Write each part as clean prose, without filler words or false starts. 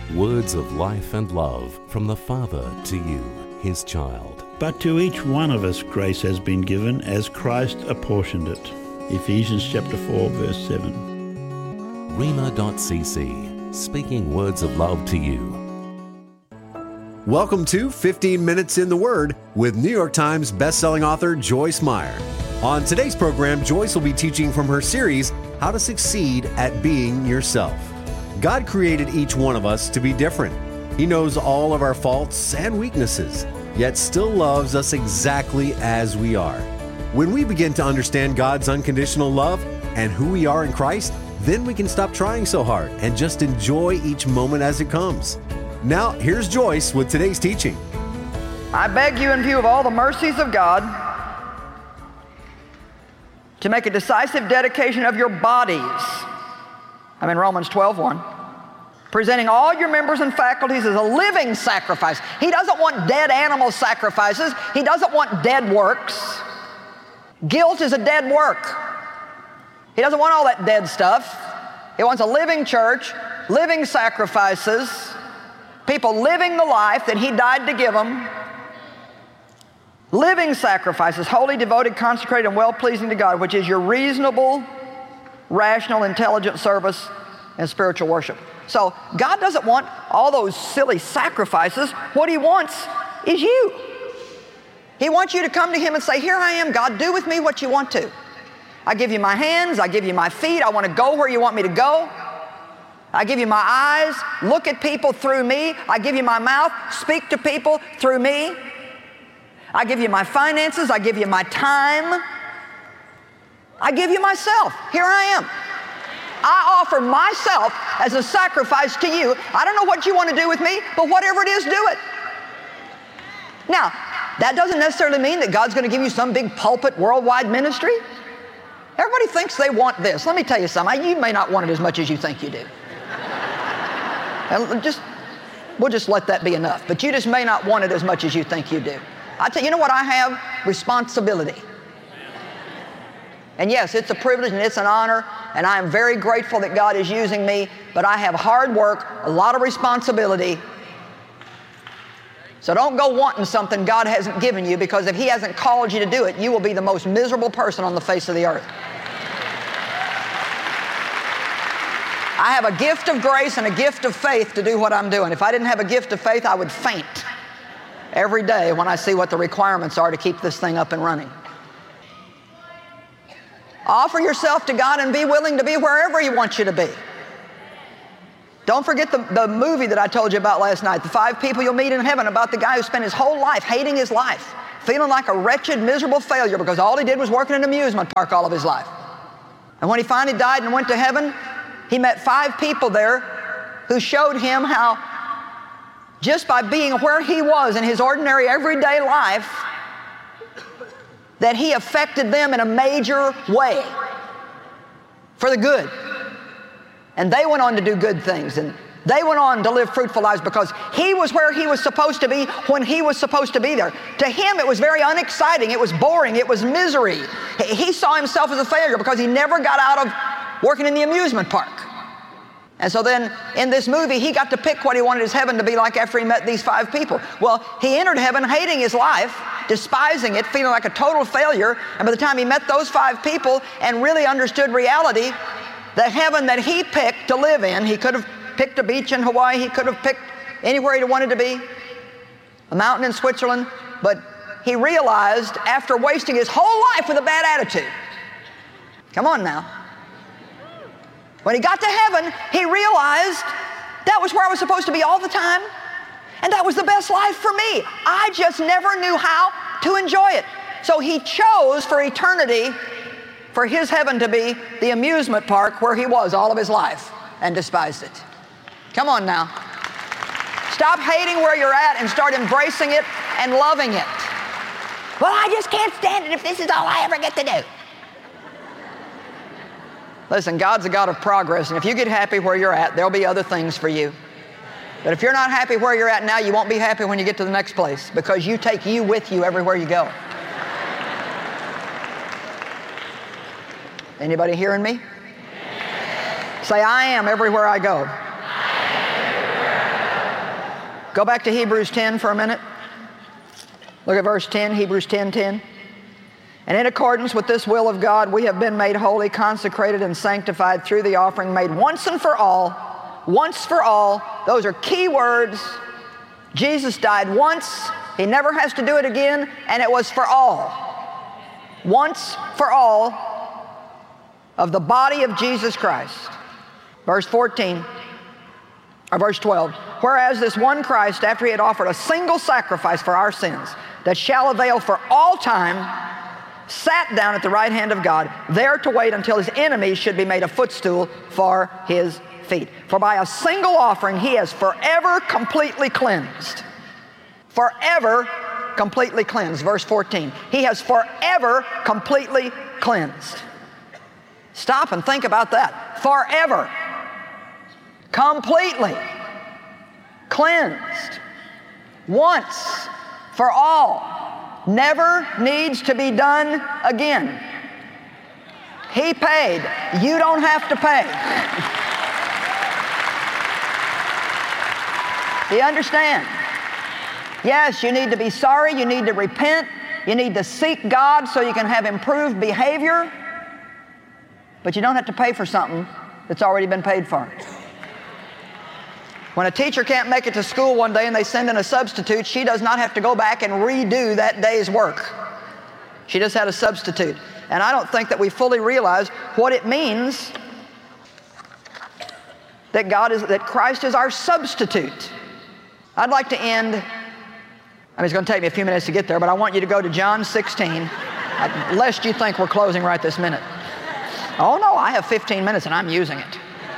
Words of life and love from the Father to you, His child. But to each one of us grace has been given as Christ apportioned it. Ephesians chapter 4, verse 7. Rhema.cc, speaking words of love to you. Welcome to 15 Minutes in the Word with New York Times bestselling author Joyce Meyer. On today's program, Joyce will be teaching from her series, How to Succeed at Being Yourself. God created each one of us to be different. He knows all of our faults and weaknesses, yet still loves us exactly as we are. When we begin to understand God's unconditional love and who we are in Christ, then we can stop trying so hard and just enjoy each moment as it comes. Now, here's Joyce with today's teaching. I beg you, in view of all the mercies of God, to make a decisive dedication of your bodies. I'm in Romans 12:1. Presenting all your members and faculties as a living sacrifice. He doesn't want dead animal sacrifices. He doesn't want dead works. Guilt is a dead work. He doesn't want all that dead stuff. He wants a living church, living sacrifices, people living the life that He died to give them. Living sacrifices, holy, devoted, consecrated, and well-pleasing to God, which is your reasonable, rational, intelligent service and spiritual worship. So God doesn't want all those silly sacrifices. What He wants is you. He wants you to come to Him and say, here I am, God, do with me what you want to. I give you my hands, I give you my feet, I want to go where you want me to go. I give you my eyes, look at people through me. I give you my mouth, speak to people through me. I give you my finances, I give you my time. I give you myself. Here I am. I offer myself as a sacrifice to you. I don't know what you want to do with me, but whatever it is, do it. Now, that doesn't necessarily mean that God's going to give you some big pulpit worldwide ministry. Everybody thinks they want this. Let me tell you something. You may not want it as much as you think you do. And we'll just let that be enough. But you just may not want it as much as you think you do. I tell you, you know what I have? Responsibility. And yes, it's a privilege and it's an honor, and I am very grateful that God is using me, but I have hard work, a lot of responsibility. So don't go wanting something God hasn't given you, because if He hasn't called you to do it, you will be the most miserable person on the face of the earth. I have a gift of grace and a gift of faith to do what I'm doing. If I didn't have a gift of faith, I would faint every day when I see what the requirements are to keep this thing up and running. Offer yourself to God and be willing to be wherever He wants you to be. Don't forget the movie that I told you about last night, The 5 People You'll Meet in Heaven, about the guy who spent his whole life hating his life, feeling like a wretched, miserable failure because all he did was work in an amusement park all of his life. And when he finally died and went to heaven, he met 5 people there who showed him how just by being where he was in his ordinary everyday life, that he affected them in a major way for the good. And they went on to do good things, and they went on to live fruitful lives because he was where he was supposed to be when he was supposed to be there. To him, it was very unexciting. It was boring. It was misery. He saw himself as a failure because he never got out of working in the amusement park. And so then in this movie, he got to pick what he wanted his heaven to be like after he met these 5 people. Well, he entered heaven hating his life, despising it, feeling like a total failure. And by the time he met those 5 people and really understood reality, the heaven that he picked to live in, he could have picked a beach in Hawaii, he could have picked anywhere he wanted to be, a mountain in Switzerland, but he realized after wasting his whole life with a bad attitude, come on now, when he got to heaven, he realized that was where I was supposed to be all the time, and that was the best life for me. I just never knew how to enjoy it. So he chose for eternity for his heaven to be the amusement park where he was all of his life and despised it. Come on now. Stop hating where you're at and start embracing it and loving it. Well, I just can't stand it if this is all I ever get to do. Listen, God's a God of progress, and if you get happy where you're at, there'll be other things for you. But if you're not happy where you're at now, you won't be happy when you get to the next place, because you take you with you everywhere you go. Anybody hearing me? Say, I am everywhere I go. Go back to Hebrews 10 for a minute. Look at verse 10, Hebrews 10:10. And in accordance with this will of God, we have been made holy, consecrated, and sanctified through the offering made once and for all. Once for all. Those are key words. Jesus died once. He never has to do it again, and it was for all. Once for all of the body of Jesus Christ. Verse 14, or verse 12. Whereas this one Christ, after he had offered a single sacrifice for our sins, that shall avail for all time, sat down at the right hand of God, there to wait until his enemies should be made a footstool for his feet. For by a single offering he has forever completely cleansed. Forever completely cleansed. Verse 14. He has forever completely cleansed. Stop and think about that. Forever. Completely cleansed. Once for all. Never needs to be done again. He paid. You don't have to pay. Do you understand? Yes, you need to be sorry. You need to repent. You need to seek God so you can have improved behavior. But you don't have to pay for something that's already been paid for. When a teacher can't make it to school one day and they send in a substitute, she does not have to go back and redo that day's work. She just had a substitute. And I don't think that we fully realize what it means that Christ is our substitute. I'd like to end, it's going to take me a few minutes to get there, but I want you to go to John 16, lest you think we're closing right this minute. Oh no, I have 15 minutes and I'm using it.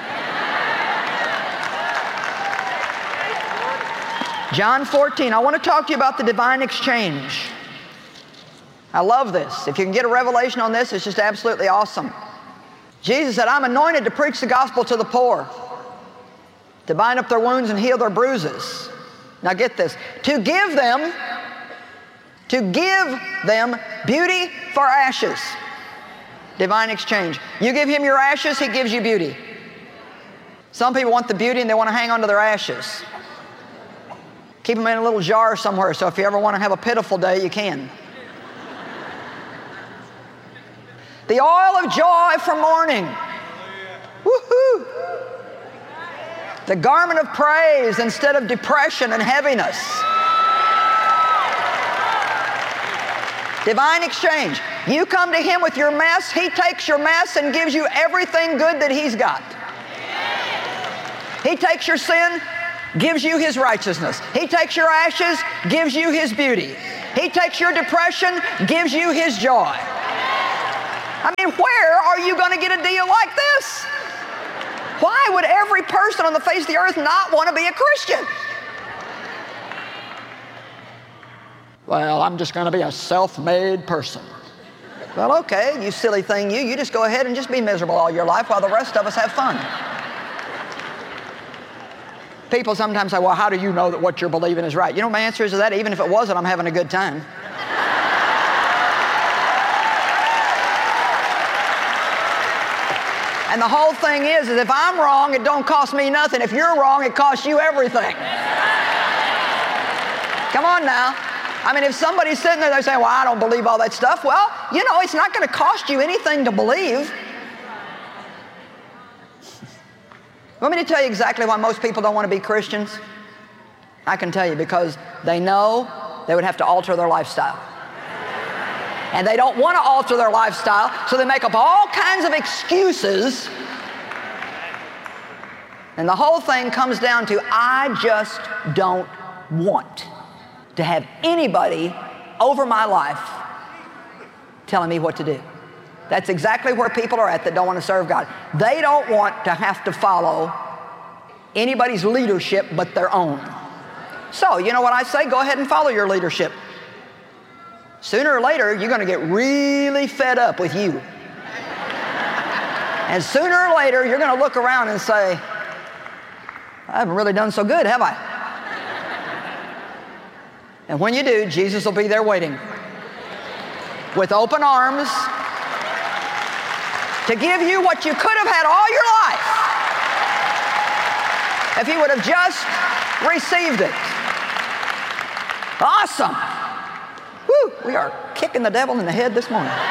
John 14, I want to talk to you about the divine exchange. I love this. If you can get a revelation on this, it's just absolutely awesome. Jesus said, I'm anointed to preach the gospel to the poor, to bind up their wounds and heal their bruises. Now get this, to give them beauty for ashes. Divine exchange. You give him your ashes, he gives you beauty. Some people want the beauty and they want to hang on to their ashes. Keep them in a little jar somewhere, so if you ever want to have a pitiful day, you can. The oil of joy for mourning. Woohoo! The garment of praise instead of depression and heaviness. Divine exchange. You come to him with your mess, he takes your mess and gives you everything good that he's got. He takes your sin, gives you his righteousness. He takes your ashes, gives you his beauty. He takes your depression, gives you his joy. I mean, where are you going to get a deal like this? Why would every person on the face of the earth not want to be a Christian? Well, I'm just going to be a self-made person. Well, okay, you silly thing, you just go ahead and just be miserable all your life while the rest of us have fun. People sometimes say, well, how do you know that what you're believing is right? You know what my answer is to that? Even if it wasn't, I'm having a good time. And the whole thing is if I'm wrong, it don't cost me nothing. If you're wrong, it costs you everything. Come on now. I mean, if somebody's sitting there, they say, well, I don't believe all that stuff. Well, you know, it's not going to cost you anything to believe. Want me to tell you exactly why most people don't want to be Christians? I can tell you, because they know they would have to alter their lifestyle. And they don't want to alter their lifestyle, so they make up all kinds of excuses. And the whole thing comes down to, I just don't want to have anybody over my life telling me what to do. That's exactly where people are at that don't want to serve God. They don't want to have to follow anybody's leadership but their own. So, you know what I say? Go ahead and follow your leadership. Sooner or later, you're going to get really fed up with you. And sooner or later, you're going to look around and say, I haven't really done so good, have I? And when you do, Jesus will be there waiting with open arms to give you what you could have had all your life if you would have just received it. Awesome. Woo, we are kicking the devil in the head this morning.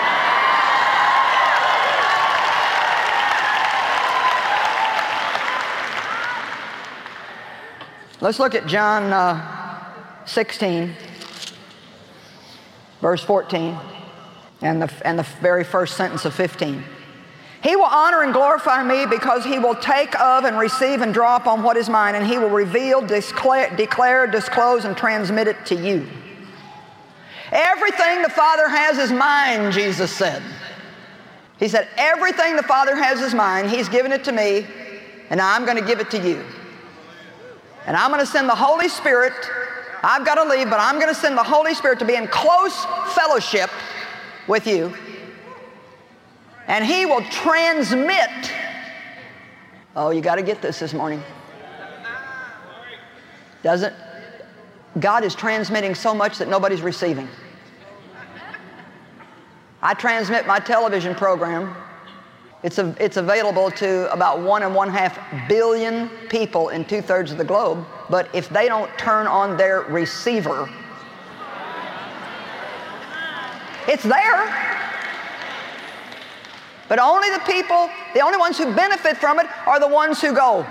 Let's look at John 16, verse 14, and the very first sentence of 15. He will honor and glorify me because he will take of and receive and draw upon what is mine, and he will reveal, declare, disclose, and transmit it to you. Everything the Father has is mine, Jesus said. He said, everything the Father has is mine. He's given it to me, and I'm going to give it to you. And I'm going to send the Holy Spirit. I've got to leave, but I'm going to send the Holy Spirit to be in close fellowship with you. And he will transmit. Oh, you got to get this morning. Doesn't? God is transmitting so much that nobody's receiving. I transmit my television program. It's available to about 1.5 billion people in 2/3 of the globe. But if they don't turn on their receiver, it's there. But only the only ones who benefit from it are the ones who go.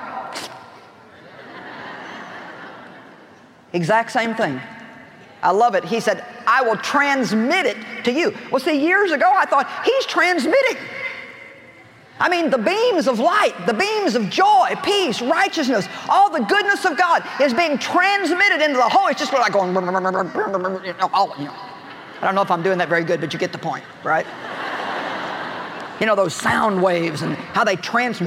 Exact same thing. I love it. He said, I will transmit it to you. Well, see, years ago I thought, he's transmitting. I mean, the beams of light, the beams of joy, peace, righteousness, all the goodness of God is being transmitted into the whole. It's just like going, I don't know if I'm doing that very good, but you get the point, right? You know, those sound waves and how they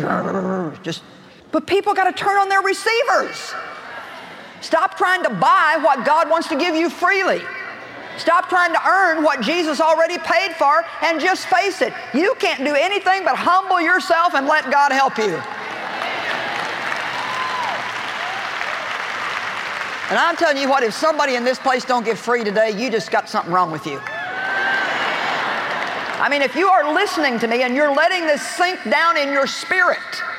but people got to turn on their receivers. Stop trying to buy what God wants to give you freely. Stop trying to earn what Jesus already paid for, and just face it. You can't do anything but humble yourself and let God help you. And I'm telling you what, if somebody in this place don't get free today, you just got something wrong with you. I mean, if you are listening to me and you're letting this sink down in your spirit,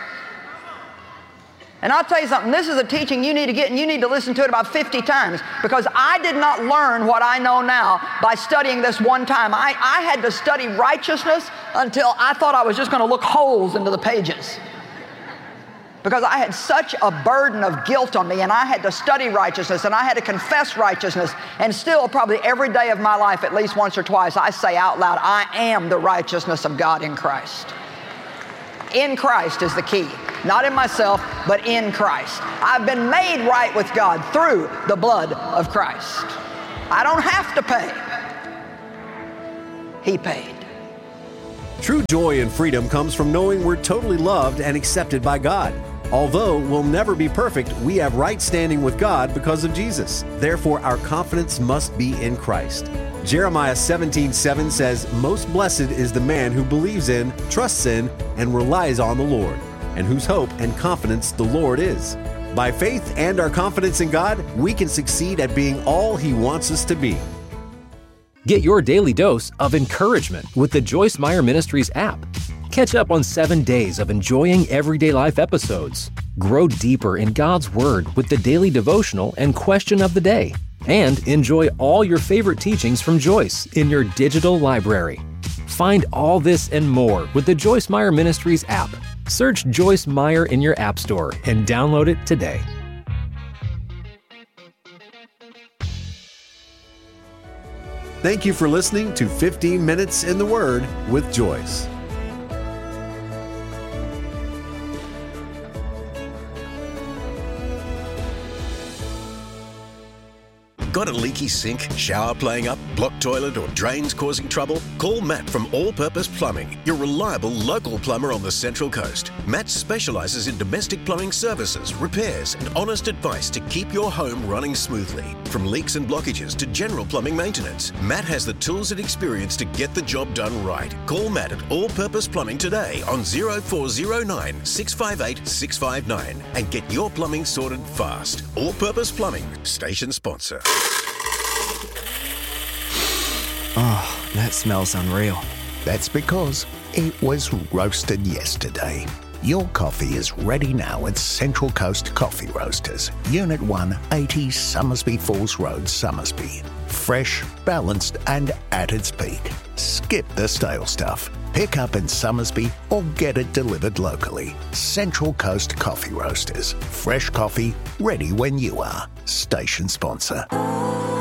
and I'll tell you something, this is a teaching you need to get, and you need to listen to it about 50 times, because I did not learn what I know now by studying this one time. I had to study righteousness until I thought I was just going to look holes into the pages, because I had such a burden of guilt on me, and I had to study righteousness, and I had to confess righteousness, and still probably every day of my life, at least once or twice, I say out loud, I am the righteousness of God in Christ. In Christ is the key. Not in myself, but in Christ. I've been made right with God through the blood of Christ. I don't have to pay. He paid. True joy and freedom comes from knowing we're totally loved and accepted by God. Although we'll never be perfect, we have right standing with God because of Jesus. Therefore, our confidence must be in Christ. Jeremiah 17:7 says, "Most blessed is the man who believes in, trusts in, and relies on the Lord, and whose hope and confidence the Lord is." By faith and our confidence in God, we can succeed at being all He wants us to be. Get your daily dose of encouragement with the Joyce Meyer Ministries app. Catch up on 7 days of enjoying everyday life episodes. Grow deeper in God's Word with the daily devotional and question of the day. And enjoy all your favorite teachings from Joyce in your digital library. Find all this and more with the Joyce Meyer Ministries app. Search Joyce Meyer in your app store and download it today. Thank you for listening to 15 Minutes in the Word with Joyce. Got a leaky sink, shower playing up, blocked toilet, or drains causing trouble? Call Matt from All Purpose Plumbing, your reliable local plumber on the Central Coast. Matt specialises in domestic plumbing services, repairs, and honest advice to keep your home running smoothly. From leaks and blockages to general plumbing maintenance, Matt has the tools and experience to get the job done right. Call Matt at All Purpose Plumbing today on 0409 658 659 and get your plumbing sorted fast. All Purpose Plumbing, station sponsor. Oh, that smells unreal. That's because it was roasted yesterday. Your coffee is ready now at Central Coast Coffee Roasters, Unit 180 Summersby Falls Road, Summersby. Fresh, balanced, and at its peak. Skip the stale stuff. Pick up in Summersby or get it delivered locally. Central Coast Coffee Roasters. Fresh coffee, ready when you are. Station sponsor.